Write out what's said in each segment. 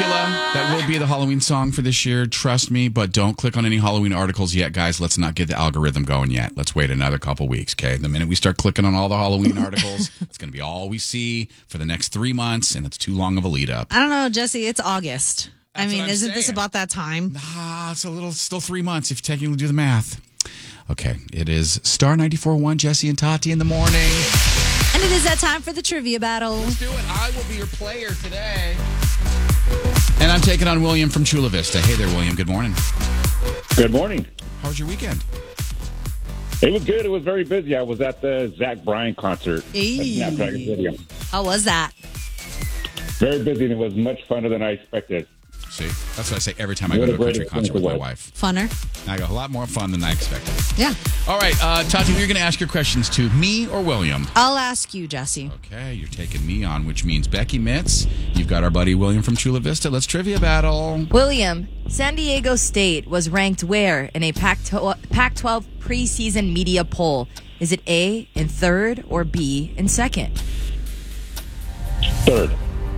Dracula. That will be the Halloween song for this year. Trust me, but don't click on any Halloween articles yet, guys. Let's not get the algorithm going yet. Let's wait another couple weeks, okay? The minute we start clicking on all the Halloween articles, it's going to be all we see for the next 3 months, and it's too long of a lead up. I don't know, Jesse. It's August. Isn't this about that time? Nah, it's still 3 months if you technically do the math. Okay, it is Star 94.1, Jesse and Tati in the morning. And it is that time for the trivia battle. Let's do it. I will be your player today. And I'm taking on William from Chula Vista. Hey there, William. Good morning. Good morning. How was your weekend? It was good. It was very busy. I was at the Zach Bryan concert at Snapdragon Stadium. How was that? Very busy, and it was much funner than I expected. See, that's what I say every time I go to a country concert with my wife. Funner? I go, a lot more fun than I expected. Yeah. All right, Tati, you're going to ask your questions to me or William? I'll ask you, Jesse. Okay, you're taking me on, which means Becky Mitz. You've got our buddy William from Chula Vista. Let's trivia battle. William, San Diego State was ranked where in a Pac-12 preseason media poll? Is it A, in third, or B, in second? Third.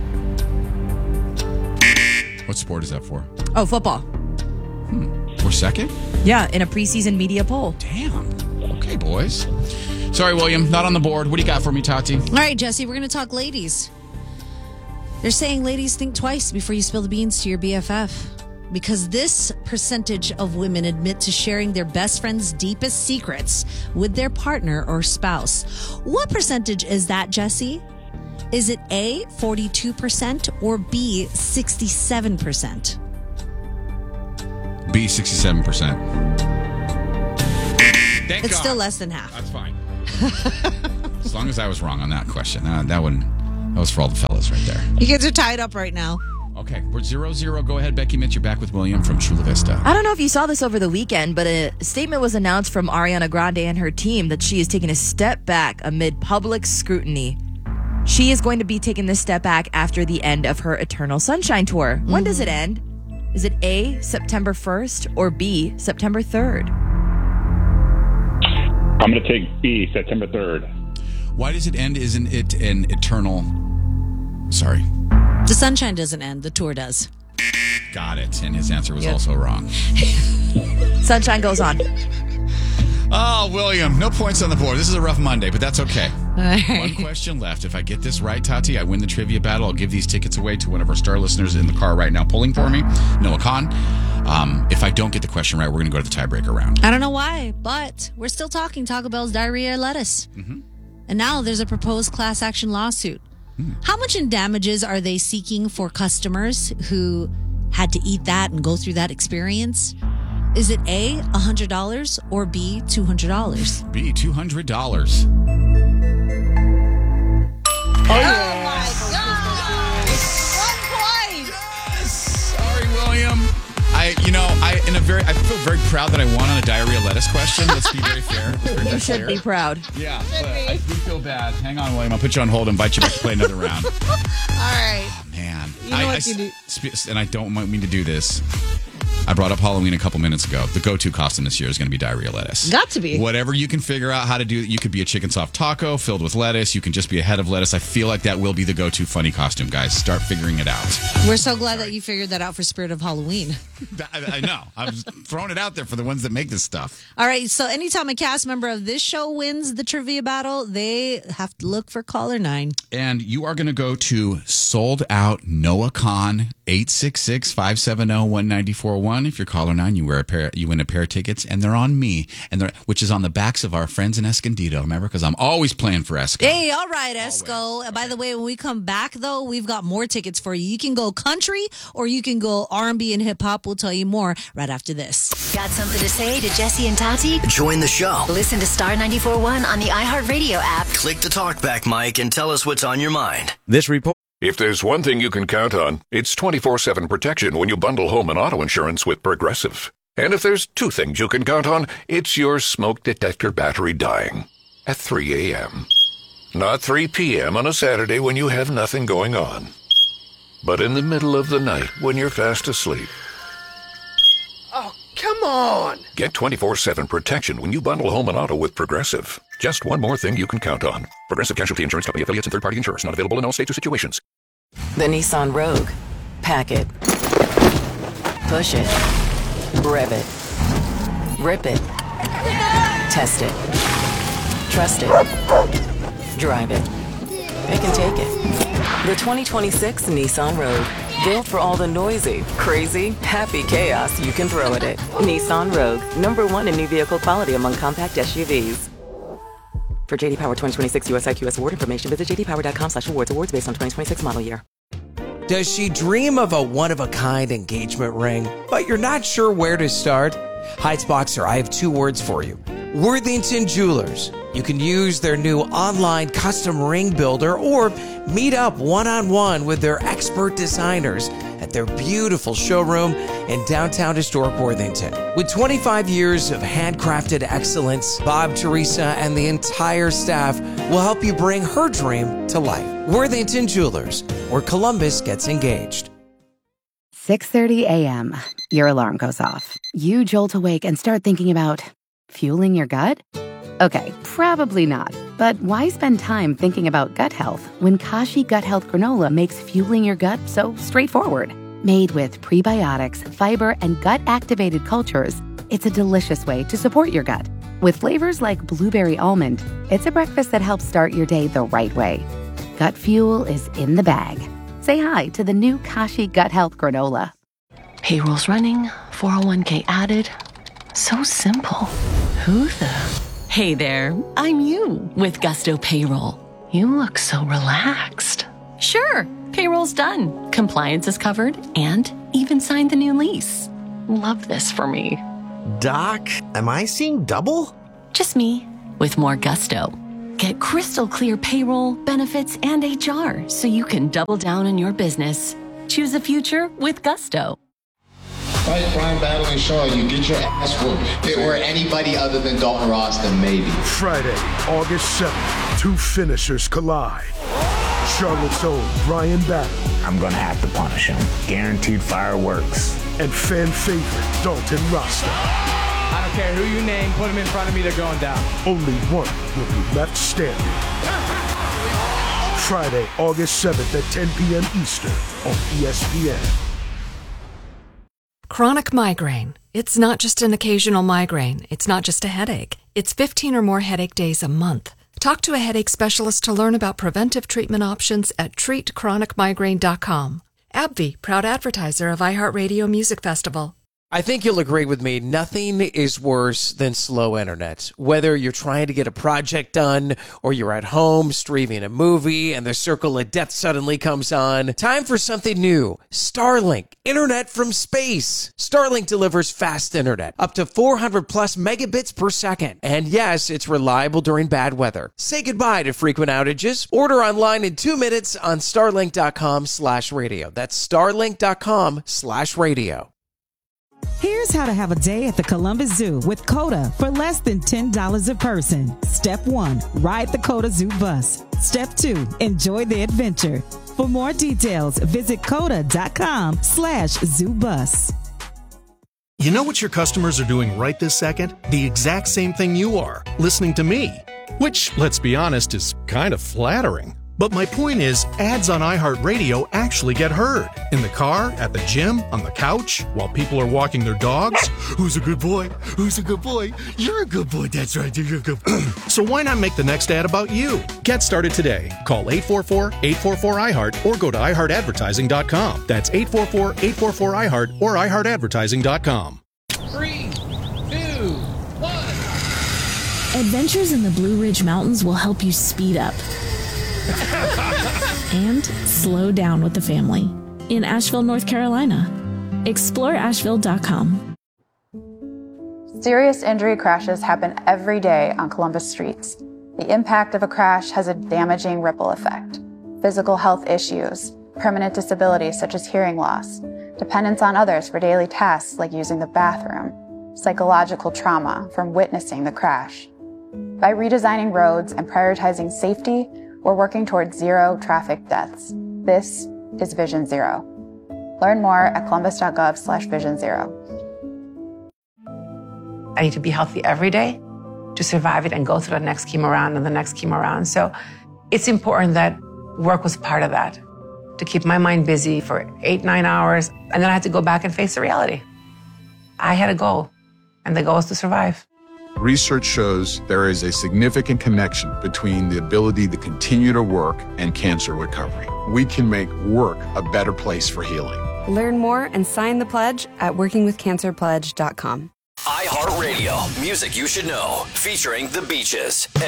What sport is that for? Oh, football. We're second? Yeah, in a preseason media poll. Damn. Okay, boys. Sorry, William, not on the board. What do you got for me, Tati? All right, Jesse, we're going to talk ladies. They're saying ladies think twice before you spill the beans to your BFF. Because this percentage of women admit to sharing their best friend's deepest secrets with their partner or spouse. What percentage is that, Jesse? Is it A, 42%, or B, 67%? B, 67%. Thank It's God. still less than half. That's fine. As long as I was wrong on that question. That was for all the fellas right there. You guys are tied up right now. Okay, we're 0-0. Go ahead, Becky Mitz. You're back with William from Chula Vista. I don't know if you saw this over the weekend, but a statement was announced from Ariana Grande and her team that she is taking a step back amid public scrutiny. She is going to be taking this step back after the end of her Eternal Sunshine Tour. When does it end? Is it A, September 1st, or B, September 3rd? I'm going to take B, September 3rd. Why does it end? Isn't it an eternal... Sorry. The sunshine doesn't end. The tour does. Got it. And his answer was also wrong. Sunshine goes on. Oh, William, no points on the board. This is a rough Monday, but that's okay. All right. One question left. If I get this right, Tati, I win the trivia battle. I'll give these tickets away to one of our star listeners in the car right now pulling for me, Noah Khan. If I don't get the question right, we're going to go to the tiebreaker round. I don't know why, but we're still talking Taco Bell's diarrhea lettuce. Mm-hmm. And now there's a proposed class action lawsuit. How much in damages are they seeking for customers who had to eat that and go through that experience? Is it A, $100, or B, $200? B, $200. Oh my God! 1 point! Yes! Sorry, William. I feel very proud that I won on a diarrhea lettuce question. Let's be very fair. You should be proud. Yeah, but I do feel bad. Hang on, William. I'll put you on hold and invite you back to play another round. All right. Oh, man. You know what you do. And I don't mean to do this. I brought up Halloween a couple minutes ago. The go-to costume this year is going to be diarrhea lettuce. Got to be. Whatever you can figure out how to do. You could be a chicken soft taco filled with lettuce. You can just be a head of lettuce. I feel like that will be the go-to funny costume, guys. Start figuring it out. We're so glad that you figured that out for Spirit of Halloween. I know. I'm just throwing it out there for the ones that make this stuff. All right, so anytime a cast member of this show wins the trivia battle, they have to look for caller 9. And you are going to go to Sold Out Noah Khan, 866-570-1941. If you're caller 9, you win a pair of tickets, and they're on me, which is on the backs of our friends in Escondido. Remember, because I'm always playing for Esco. Hey, all right, Esco. By the way, when we come back, though, we've got more tickets for you. You can go country or you can go R&B and hip hop. We'll tell you more right after this. Got something to say to Jesse and Tati? Join the show. Listen to Star 94.1 on the iHeartRadio app. Click the talkback mic and tell us what's on your mind. This report. If there's one thing you can count on, it's 24/7 protection when you bundle home and auto insurance with Progressive. And if there's two things you can count on, it's your smoke detector battery dying at 3 a.m. Not 3 p.m. on a Saturday when you have nothing going on, but in the middle of the night when you're fast asleep. Oh, come on! Get 24/7 protection when you bundle home and auto with Progressive. Just one more thing you can count on. Progressive Casualty Insurance Company affiliates and third-party insurers. Not available in all states or situations. The Nissan Rogue. Pack it. Push it. Rev it. Rip it. Test it. Trust it. Drive it. It can take it. The 2026 Nissan Rogue. Built for all the noisy, crazy, happy chaos you can throw at it. Nissan Rogue. #1 in new vehicle quality among compact SUVs. For JD Power 2026 US IQS award information, visit jdpower.com/awards. Awards based on 2026 model year. Does she dream of a one-of-a-kind engagement ring, but you're not sure where to start? Heights Boxer, I have 2 words for you. Worthington Jewelers. You can use their new online custom ring builder or meet up one-on-one with their expert designers at their beautiful showroom in downtown historic Worthington. With 25 years of handcrafted excellence, Bob, Teresa, and the entire staff will help you bring her dream to life. Worthington Jewelers, where Columbus gets engaged. 6:30 a.m. Your alarm goes off. You jolt awake and start thinking about fueling your gut? Okay, probably not. But why spend time thinking about gut health when Kashi Gut Health Granola makes fueling your gut so straightforward? Made with prebiotics, fiber, and gut-activated cultures, it's a delicious way to support your gut. With flavors like blueberry almond, it's a breakfast that helps start your day the right way. Gut fuel is in the bag. Say hi to the new Kashi Gut Health Granola. Payroll's running, 401k added. So simple. Who the... Hey there, I'm you with Gusto Payroll. You look so relaxed. Sure, payroll's done. Compliance is covered and even signed the new lease. Love this for me. Doc, am I seeing double? Just me with more gusto. Get crystal clear payroll, benefits, and HR so you can double down on your business. Choose a future with Gusto. Fight Brian battling Shaw, you get your ass whooped. If it were anybody other than Dalton Ross, then maybe. Friday, August 7th, 2 finishers collide. Charlotte's own Brian Battle. I'm gonna have to punish him. Guaranteed fireworks. And fan favorite Dalton Rasta. I don't care who you name, put him in front of me, they're going down. Only one will be left standing. Friday, August 7th at 10 p.m. Eastern on ESPN. Chronic migraine. It's not just an occasional migraine. It's not just a headache. It's 15 or more headache days a month. Talk to a headache specialist to learn about preventive treatment options at treatchronicmigraine.com. AbbVie, proud advertiser of iHeartRadio Music Festival. I think you'll agree with me, nothing is worse than slow internet. Whether you're trying to get a project done or you're at home streaming a movie and the circle of death suddenly comes on, time for something new. Starlink, internet from space. Starlink delivers fast internet, up to 400 plus megabits per second. And yes, it's reliable during bad weather. Say goodbye to frequent outages. Order online in 2 minutes on starlink.com/radio. That's starlink.com/radio. Here's how to have a day at the Columbus Zoo with COTA for less than $10 a person. Step 1, ride the COTA Zoo bus. Step 2, enjoy the adventure. For more details, visit COTA.com/ZooBus. You know what your customers are doing right this second? The exact same thing you are, listening to me. Which, let's be honest, is kind of flattering. But my point is, ads on iHeartRadio actually get heard. In the car, at the gym, on the couch, while people are walking their dogs. Who's a good boy? Who's a good boy? You're a good boy. That's right. You're a good boy. So why not make the next ad about you? Get started today. Call 844-844-iHeart or go to iHeartAdvertising.com. That's 844-844-iHeart or iHeartAdvertising.com. 3, 2, 1. Adventures in the Blue Ridge Mountains will help you speed up. And slow down with the family in Asheville, North Carolina. Explore Asheville.com. Serious injury crashes happen every day on Columbus streets. The impact of a crash has a damaging ripple effect. Physical health issues, permanent disabilities such as hearing loss, dependence on others for daily tasks like using the bathroom, psychological trauma from witnessing the crash. By redesigning roads and prioritizing safety, we're working towards zero traffic deaths. This is Vision Zero. Learn more at columbus.gov/Vision Zero. I need to be healthy every day to survive it and go through the next chemo round and the next chemo round. So it's important that work was part of that. to keep my mind busy for 8-9 hours, and then I had to go back and face the reality. I had a goal, and the goal is to survive. Research shows there is a significant connection between the ability to continue to work and cancer recovery. We can make work a better place for healing. Learn more and sign the pledge at workingwithcancerpledge.com. iHeartRadio, music you should know, featuring The Beaches.